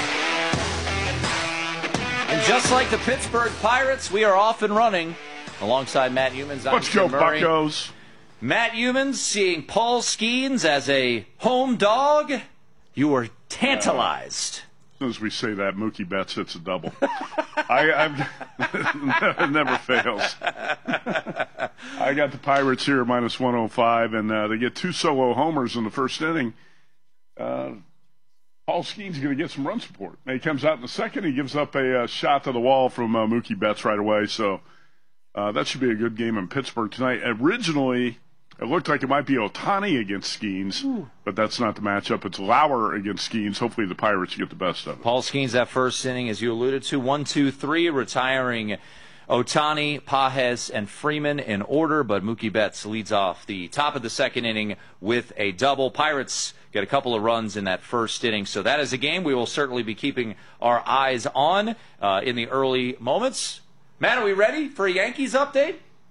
And just like the Pittsburgh Pirates, we are off and running. Alongside Matt Humans, I'm Let's go, Murray. Buccos. Matt Humans seeing Paul Skeens as a home dog. You were tantalized. As soon as we say that, Mookie Betts hits a double. I I've, it never fails. I got the Pirates here minus one oh five, and uh, they get two solo homers in the first inning. Uh, Paul Skeens going to get some run support. And he comes out in the second. He gives up a uh, shot to the wall from uh, Mookie Betts right away. So uh, that should be a good game in Pittsburgh tonight. Originally, it looked like it might be Ohtani against Skeens, Ooh. but that's not the matchup. It's Lauer against Skeens. Hopefully the Pirates get the best of it. Paul Skeens, that first inning, as you alluded to, one, two, three, retiring Ohtani, Pages, and Freeman in order, but Mookie Betts leads off the top of the second inning with a double. Pirates get a couple of runs in that first inning, so that is a game we will certainly be keeping our eyes on uh, in the early moments. Matt, are we ready for a Yankees update?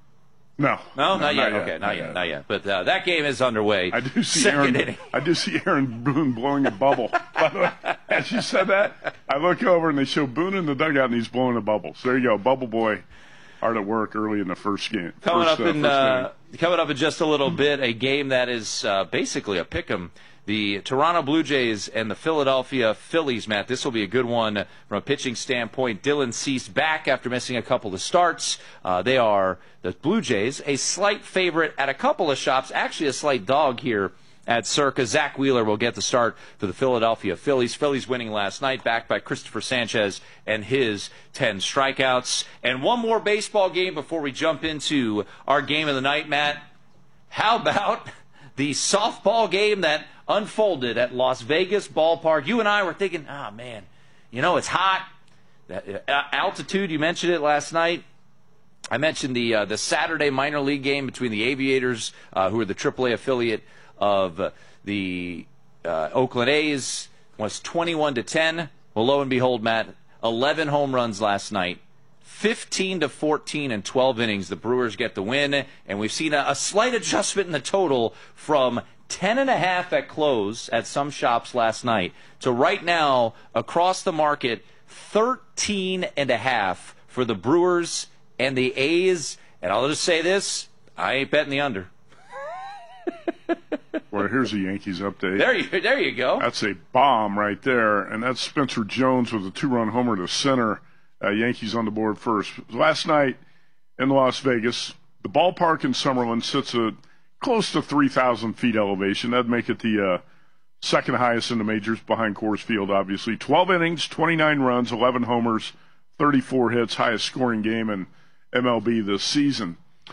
No. No, no not, yet. not yet. Okay, not, not yet. yet. Not yet. But uh, that game is underway. I do see Second Aaron. inning. I do see Aaron Boone blowing a bubble. By the way, as you said that, I look over and they show Boone in the dugout and he's blowing a bubble. So there you go, Bubble Boy, hard at work early in the first game. Coming first, up uh, in uh, coming up in just a little bit, a game that is uh, basically a pick'em. The Toronto Blue Jays and the Philadelphia Phillies, Matt. This will be a good one from a pitching standpoint. Dylan Cease back after missing a couple of starts. Uh, they are, the Blue Jays, a slight favorite at a couple of shops. Actually a slight dog here at Circa. Zach Wheeler will get the start for the Philadelphia Phillies. Phillies winning last night, backed by Christopher Sanchez and his ten strikeouts. And one more baseball game before we jump into our game of the night, Matt. How about the softball game that unfolded at Las Vegas Ballpark? You and I were thinking, ah, oh, man, you know, it's hot. That, uh, altitude, you mentioned it last night. I mentioned the uh, the Saturday minor league game between the Aviators, uh, who are the triple A affiliate of uh, the uh, Oakland A's, was twenty-one to ten. Well, lo and behold, Matt, eleven home runs last night. fifteen to fourteen in twelve innings. The Brewers get the win, and we've seen a, a slight adjustment in the total from ten and a half at close at some shops last night to right now across the market thirteen and a half for the Brewers and the A's. And I'll just say this, I ain't betting the under. Well, here's a Yankees update. There you, there you go. That's a bomb right there, and that's Spencer Jones with a two-run homer to center. Uh, Yankees on the board first. Last night in Las Vegas, the ballpark in Summerlin sits at close to three thousand feet elevation. That'd make it the uh, second highest in the majors behind Coors Field, obviously. twelve innings, twenty-nine runs, eleven homers, thirty-four hits, highest scoring game in M L B this season.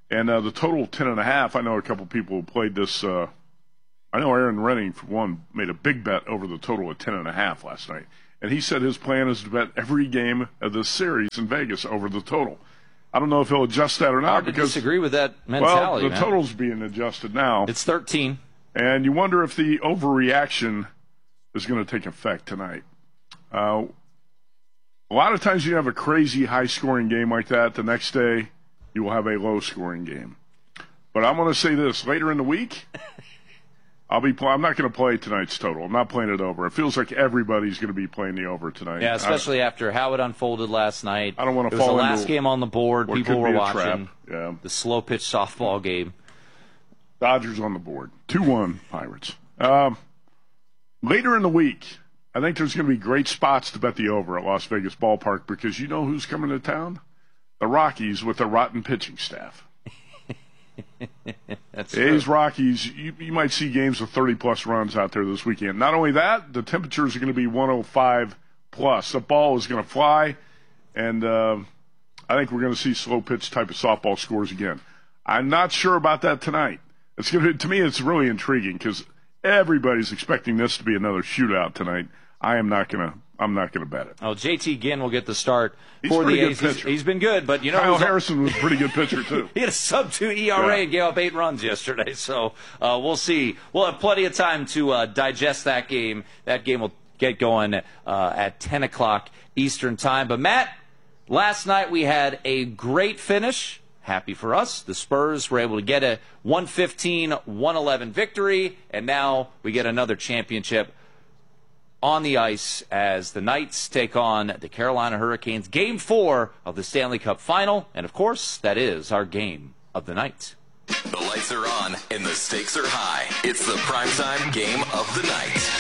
And uh, the total ten and a half. I know a couple people who played this. Uh, I know Aaron Renning, for one, made a big bet over the total of ten and a half last night. And he said his plan is to bet every game of this series in Vegas over the total. I don't know if he'll adjust that or not. Hard to because disagree with that mentality. Well, the man. total's being adjusted now. It's thirteen. And you wonder if the overreaction is going to take effect tonight. Uh, a lot of times you have a crazy high-scoring game like that. The next day you will have a low-scoring game. But I'm going to say this. Later in the week, I'll be. Pl- I'm not going to play tonight's total. I'm not playing it over. It feels like everybody's going to be playing the over tonight. Yeah, especially I, after how it unfolded last night. I don't want to fall into It was the last game on the board. People were watching. Yeah. The slow-pitch softball game. Dodgers on the board. two one Pirates. Um, later in the week, I think there's going to be great spots to bet the over at Las Vegas Ballpark because you know who's coming to town? The Rockies with a rotten pitching staff. That's A's true. Rockies, you, you might see games with thirty-plus runs out there this weekend. Not only that, the temperatures are going to be one oh five plus. The ball is going to fly, and uh, I think we're going to see slow-pitch type of softball scores again. I'm not sure about that tonight. It's going to, to me, it's really intriguing because everybody's expecting this to be another shootout tonight. I am not going to. I'm not going to bet it. Oh, J T Ginn will get the start He's for a the pretty A's. good He's, pitcher. he's been good, but you know, Kyle who's- Harrison was a pretty good pitcher too. He had a sub two E R A Yeah. and gave up eight runs yesterday, so uh, we'll see. We'll have plenty of time to uh, digest that game. That game will get going uh, at ten o'clock Eastern time. But Matt, last night we had a great finish. Happy for us. The Spurs were able to get a one fifteen one eleven victory, and now we get another championship on the ice as the Knights take on the Carolina Hurricanes. Game four of the Stanley Cup Final, and of course, that is our game of the night. The lights are on and the stakes are high. It's the primetime game of the night.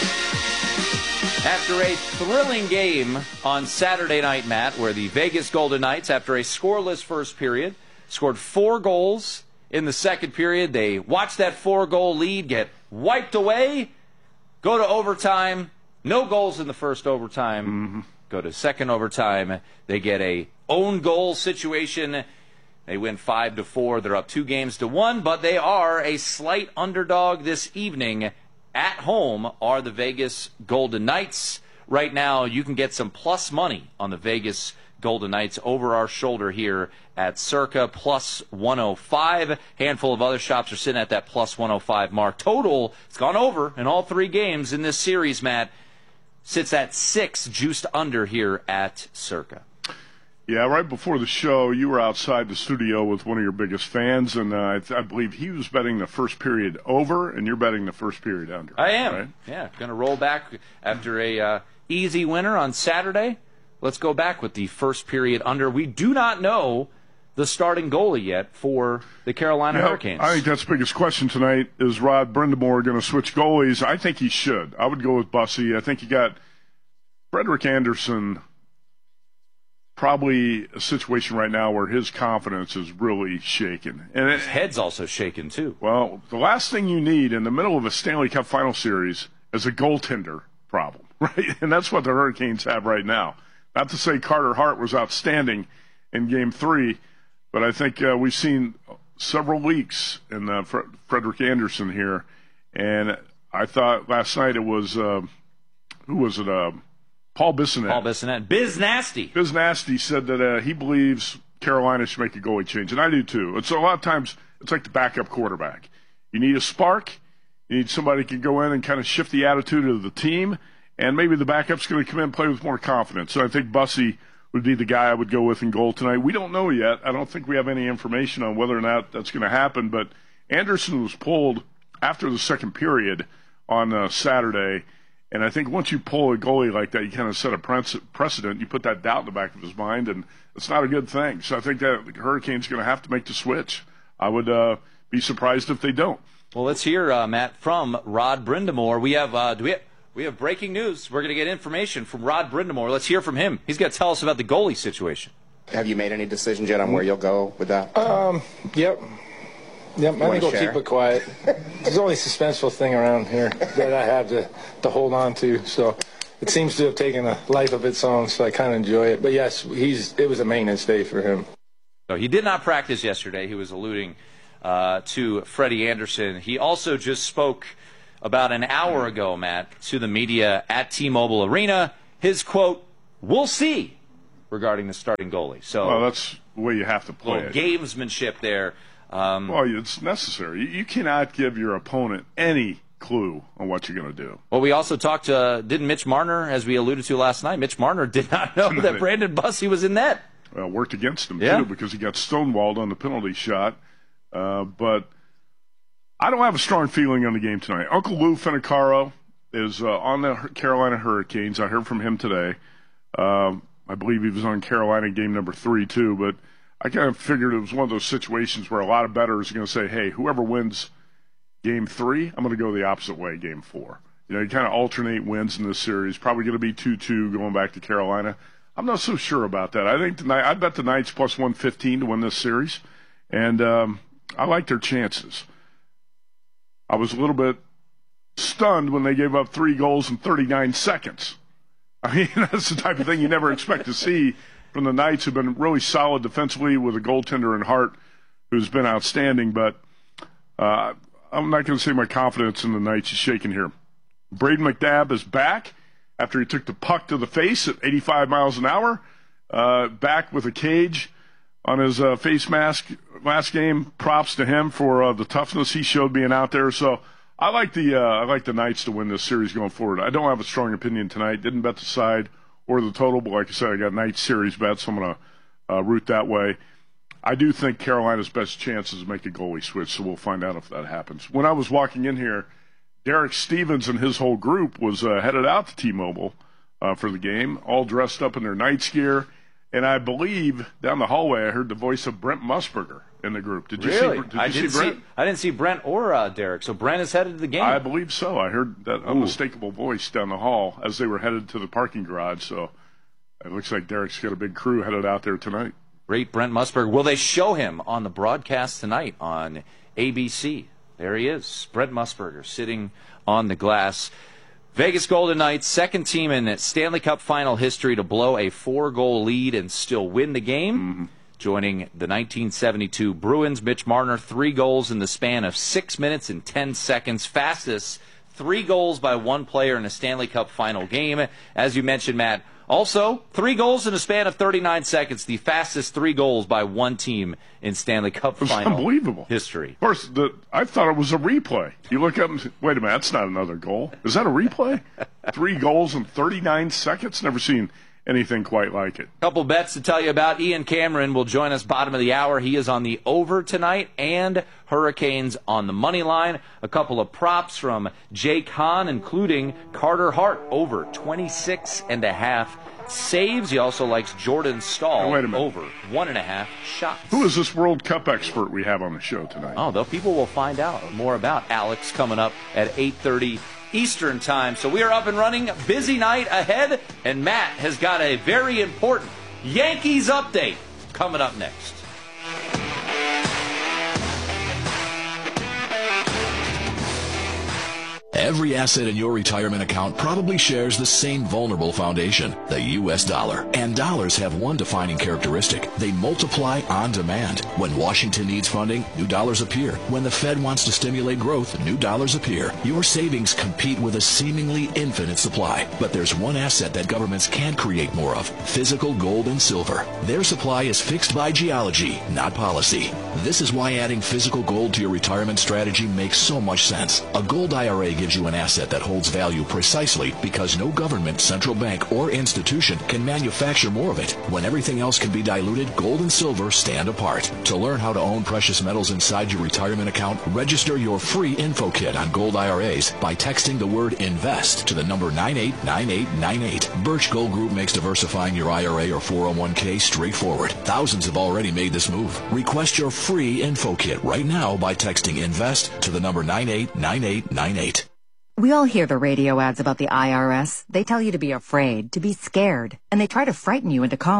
After a thrilling game on Saturday night, Matt, where the Vegas Golden Knights, after a scoreless first period, scored four goals in the second period. They watched that four-goal lead get wiped away, go to overtime. No goals in the first overtime. Mm-hmm. Go to second overtime. They get a own goal situation. They win five to four. They're up two games to one, but they are a slight underdog this evening. At home are the Vegas Golden Knights. Right now, you can get some plus money on the Vegas Golden Knights over our shoulder here at Circa, plus one oh five. Handful of other shops are sitting at that plus one oh five mark. Total, it's gone over in all three games in this series, Matt. Sits at six, juiced under here at Circa. Yeah, right before the show, you were outside the studio with one of your biggest fans, and uh, I, th- I believe he was betting the first period over, and you're betting the first period under. I am. Right? Yeah, going to roll back after a uh, easy winner on Saturday. Let's go back with the first period under. We do not know the starting goalie yet for the Carolina Yeah, Hurricanes. I think that's the biggest question tonight. Is Rod Brindamore going to switch goalies? I think he should. I would go with Bussy. I think you got Frederick Anderson, probably a situation right now where his confidence is really shaken. And his head's also shaken, too. Well, the last thing you need in the middle of a Stanley Cup final series is a goaltender problem, right? And that's what the Hurricanes have right now. Not to say Carter Hart was outstanding in Game three, but I think uh, we've seen several leaks in uh, Fre- Frederick Anderson here. And I thought last night it was, uh, who was it, uh, Paul Bissonnette. Paul Bissonnette. Biz Nasty. Biz Nasty said that uh, he believes Carolina should make a goalie change, and I do too. And so a lot of times it's like the backup quarterback. You need a spark. You need somebody who can go in and kind of shift the attitude of the team, and maybe the backup's going to come in and play with more confidence. So I think Bussy would be the guy I would go with in goal tonight. We don't know yet. I don't think we have any information on whether or not that's going to happen, but Anderson was pulled after the second period on uh, Saturday. And I think once you pull a goalie like that, you kind of set a precedent. You put that doubt in the back of his mind, and it's not a good thing. So I think that the Hurricanes are going to have to make the switch. I would uh, be surprised if they don't. Well, let's hear, uh, Matt, from Rod Brindamore. We have, uh, do we have, we have breaking news. We're going to get information from Rod Brindamore. Let's hear from him. He's going to tell us about the goalie situation. Have you made any decisions yet on where you'll go with that? Um, yep. Yep, I think we'll share? keep it quiet. There's only suspenseful thing around here that I have to, to hold on to, so it seems to have taken a life of its own, so I kind of enjoy it. But yes, he's it was a maintenance day for him. So he did not practice yesterday. He was alluding uh, to Freddie Anderson. He also just spoke about an hour ago, Matt, to the media at T-Mobile Arena. His quote, "We'll see," regarding the starting goalie. So well, that's the way you have to play little it. Gamesmanship there. Um, well, it's necessary. You, you cannot give your opponent any clue on what you're going to do. Well, we also talked to, uh, didn't Mitch Marner, as we alluded to last night, Mitch Marner did not know that Brandon Bussi was in net. Well, worked against him, yeah. too, because he got stonewalled on the penalty shot. Uh, but I don't have a strong feeling on the game tonight. Uncle Lou Finicaro is uh, on the Carolina Hurricanes. I heard from him today. Um, I believe he was on Carolina game number three, too. But I kind of figured it was one of those situations where a lot of bettors are going to say, hey, whoever wins game three, I'm going to go the opposite way, game four. You know, you kind of alternate wins in this series. Probably going to be two two going back to Carolina. I'm not so sure about that. I think tonight, I bet the Knights plus one fifteen to win this series, and um, I like their chances. I was a little bit stunned when they gave up three goals in thirty-nine seconds. I mean, that's the type of thing you never expect to see from the Knights, who've been really solid defensively with a goaltender in Hart who's been outstanding, but uh, I'm not going to say my confidence in the Knights is shaken here. Braden McNabb is back after he took the puck to the face at eighty-five miles an hour, uh, back with a cage on his uh, face mask last game. Props to him for uh, the toughness he showed being out there. So I like the uh, I like the Knights to win this series going forward. I don't have a strong opinion tonight. Didn't bet the side or the total, but like I said, I got Knights series bets, so I'm going to uh, root that way. I do think Carolina's best chance is to make a goalie switch, so we'll find out if that happens. When I was walking in here, Derek Stevens and his whole group was uh, headed out to T-Mobile uh, for the game, all dressed up in their Knights gear. And I believe down the hallway I heard the voice of Brent Musburger in the group. Did you really? see, did you I, see didn't Brent? see, I didn't see Brent or uh, Derek. So Brent is headed to the game? I believe so. I heard that unmistakable voice down the hall as they were headed to the parking garage. So it looks like Derek's got a big crew headed out there tonight. Great Brent Musburger. Will they show him on the broadcast tonight on A B C? There he is, Brent Musburger, sitting on the glass. Vegas Golden Knights, second team in Stanley Cup final history to blow a four-goal lead and still win the game. Mm-hmm. Joining the nineteen seventy-two Bruins, Mitch Marner, three goals in the span of six minutes and ten seconds. Fastest three goals by one player in a Stanley Cup final game. As you mentioned, Matt, also three goals in a span of thirty-nine seconds. The fastest three goals by one team in Stanley Cup final unbelievable history. Of course, the, I thought it was a replay. You look up and say, wait a minute, that's not another goal. Is that a replay? Three goals in thirty-nine seconds? Never seen anything quite like it. Couple bets to tell you about. Ian Cameron will join us bottom of the hour. He is on the over tonight, and Hurricanes on the money line. A couple of props from Jake Hahn, including Carter Hart over twenty-six and a half saves. He also likes Jordan Stahl wait a minute. over one and a half shots. Who is this World Cup expert we have on the show tonight? Oh, though people will find out more about Alex coming up at eight thirty Eastern time. So we are up and running. Busy night ahead, and Matt has got a very important Yankees update coming up next. Every asset in your retirement account probably shares the same vulnerable foundation, the U S dollar. And dollars have one defining characteristic. They multiply on demand. When Washington needs funding, new dollars appear. When the Fed wants to stimulate growth, new dollars appear. Your savings compete with a seemingly infinite supply. But there's one asset that governments can't create more of: physical gold and silver. Their supply is fixed by geology, not policy. This is why adding physical gold to your retirement strategy makes so much sense. A gold I R A gives you an asset that holds value precisely because no government, central bank, or institution can manufacture more of it. When everything else can be diluted, gold and silver stand apart. To learn how to own precious metals inside your retirement account, register your free info kit on gold I R As by texting the word INVEST to the number nine eight nine eight nine eight. Birch Gold Group makes diversifying your I R A or four oh one k straightforward. Thousands have already made this move. Request your free info kit right now by texting INVEST to the number nine eight nine eight nine eight. We all hear the radio ads about the I R S. They tell you to be afraid, to be scared, and they try to frighten you into calling.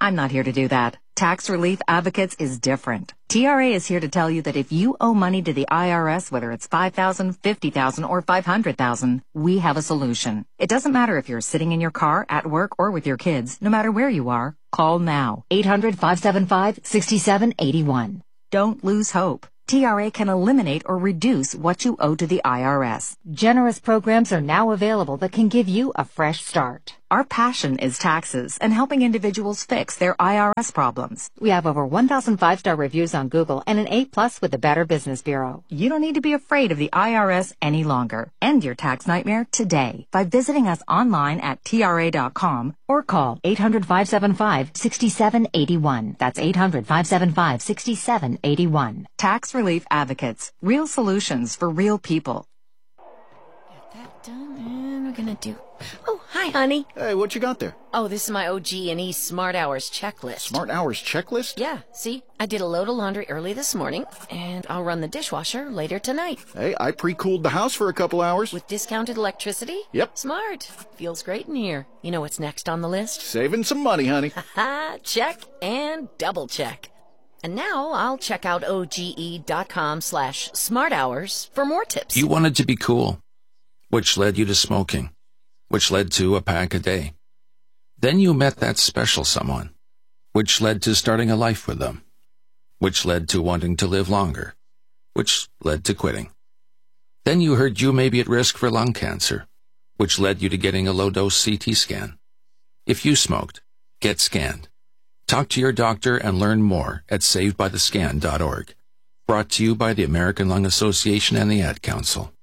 I'm not here to do that. Tax Relief Advocates is different. T R A is here to tell you that if you owe money to the I R S, whether it's five thousand dollars, fifty thousand dollars, or five hundred thousand dollars, we have a solution. It doesn't matter if you're sitting in your car, at work, or with your kids. No matter where you are, call now. eight hundred, five seven five, six seven eight one. Don't lose hope. T R A can eliminate or reduce what you owe to the I R S. Generous programs are now available that can give you a fresh start. Our passion is taxes and helping individuals fix their I R S problems. We have over one thousand five-star reviews on Google and an A plus with the Better Business Bureau. You don't need to be afraid of the I R S any longer. End your tax nightmare today by visiting us online at T R A dot com or call eight hundred, five seven five, six seven eight one. That's eight hundred, five seven five, six seven eight one. Tax Relief Advocates. Real solutions for real people. Done, and we're gonna do... Oh, hi, honey. Hey, what you got there? Oh, this is my O G and E Smart Hours checklist. Smart Hours checklist? Yeah, see? I did a load of laundry early this morning, and I'll run the dishwasher later tonight. Hey, I pre-cooled the house for a couple hours. With discounted electricity? Yep. Smart. Feels great in here. You know what's next on the list? Saving some money, honey. Ha-ha, check and double check. And now I'll check out O G E dot com slash smart hours for more tips. You wanted to be cool, which led you to smoking, which led to a pack a day. Then you met that special someone, which led to starting a life with them, which led to wanting to live longer, which led to quitting. Then you heard you may be at risk for lung cancer, which led you to getting a low-dose C T scan. If you smoked, get scanned. Talk to your doctor and learn more at saved by the scan dot org. Brought to you by the American Lung Association and the Ad Council.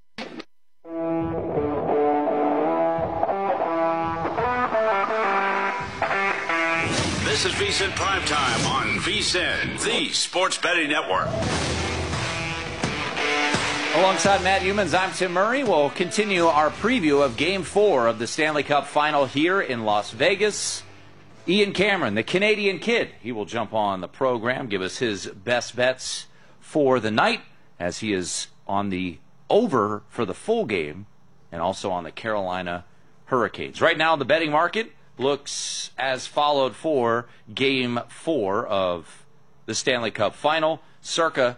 This is VSiN Primetime on VSiN, the Sports Betting Network. Alongside Matt Humans, I'm Tim Murray. We'll continue our preview of Game four of the Stanley Cup Final here in Las Vegas. Ian Cameron, the Canadian Kid, he will jump on the program, give us his best bets for the night, as he is on the over for the full game and also on the Carolina Hurricanes. Right now, the betting market looks as followed for Game four of the Stanley Cup Final. Circa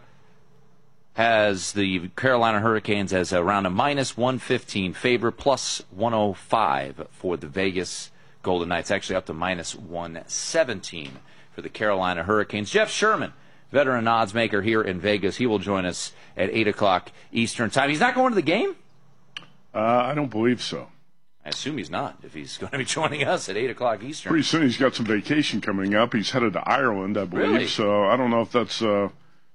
has the Carolina Hurricanes as around a minus one fifteen favorite, plus one oh five for the Vegas Golden Knights, actually up to minus one seventeen for the Carolina Hurricanes. Jeff Sherman, veteran odds maker here in Vegas, he will join us at eight o'clock Eastern Time. He's not going to the game? Uh, I don't believe so. I assume he's not, if he's going to be joining us at eight o'clock Eastern. Pretty soon he's got some vacation coming up. He's headed to Ireland, I believe. Really? So I don't know if that's, uh,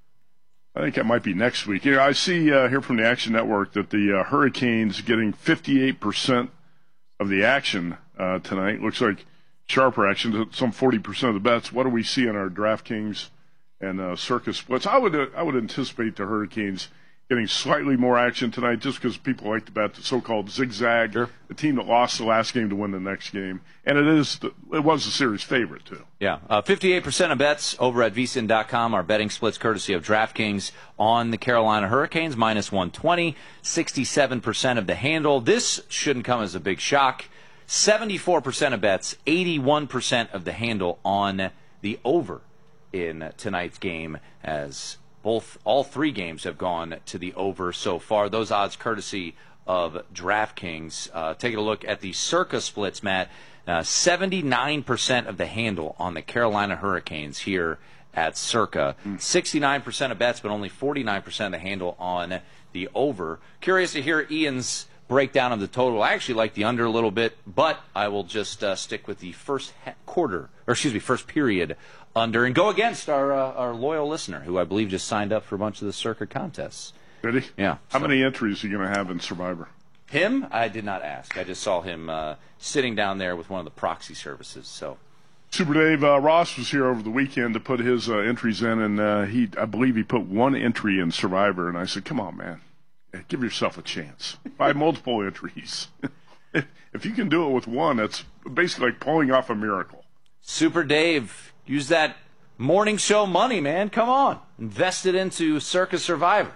I think that might be next week. You know, I see uh, here from the Action Network that the uh, Hurricanes getting fifty-eight percent of the action uh, tonight. Looks like sharper action, some forty percent of the bets. What do we see on our DraftKings and uh, Circus splits? I would, uh, I would anticipate the Hurricanes getting slightly more action tonight just because people like to bet the so-called zigzag, sure. The team that lost the last game to win the next game. And it is the, it was the series favorite, too. Yeah, uh, fifty-eight percent of bets over at V S I N dot com. Our betting splits courtesy of DraftKings on the Carolina Hurricanes, minus one twenty, sixty-seven percent of the handle. This shouldn't come as a big shock. seventy-four percent of bets, eighty-one percent of the handle on the over in tonight's game, as both all three games have gone to the over so far. Those odds courtesy of DraftKings. Uh, taking a look at the Circa splits, Matt. Uh, seventy-nine percent of the handle on the Carolina Hurricanes here at Circa. Mm. sixty-nine percent of bets, but only forty-nine percent of the handle on the over. Curious to hear Ian's breakdown of the total. I actually like the under a little bit, but I will just uh, stick with the first ha- quarter, or excuse me, first period under, and go against our uh, our loyal listener, who I believe just signed up for a bunch of the Circa contests. Did he? Yeah. How so. many entries are you going to have in Survivor? Him? I did not ask. I just saw him uh, sitting down there with one of the proxy services. So, Super Dave uh, Ross was here over the weekend to put his uh, entries in, and uh, he, I believe he put one entry in Survivor, and I said, come on, man. Give yourself a chance. Buy multiple entries. If you can do it with one, that's basically like pulling off a miracle. Super Dave, use that morning show money, man. Come on. Invest it into Circa Survivor.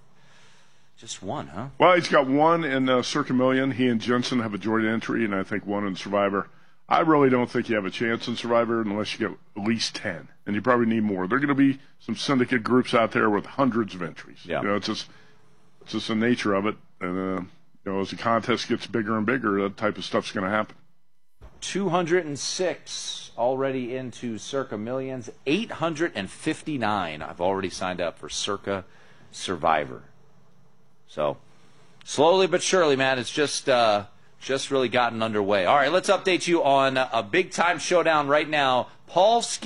Just one, huh? Well, he's got one in uh, Circa Million. He and Jensen have a joint entry, and I think one in Survivor. I really don't think you have a chance in Survivor unless you get at least ten, and you probably need more. There are going to be some syndicate groups out there with hundreds of entries. Yeah. You know, it's just it's just the nature of it, and uh, you know, as the contest gets bigger and bigger, that type of stuff's going to happen. two hundred six already into Circa Millions. eight hundred fifty-nine I've already signed up for Circa Survivor. So slowly but surely, man, it's just uh, just really gotten underway. All right, let's update you on a big-time showdown right now. Paul Ski